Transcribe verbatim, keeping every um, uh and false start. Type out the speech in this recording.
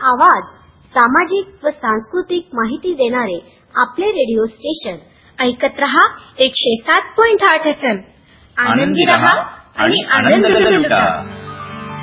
आवाज, सामाजिक व सांस्कृतिक माहिती देणारे आपले रेडिओ स्टेशन ऐकत रहा एकशे सात पॉइंट आठ एफ एम. आनंदी रहा आणि आनंद लुटा.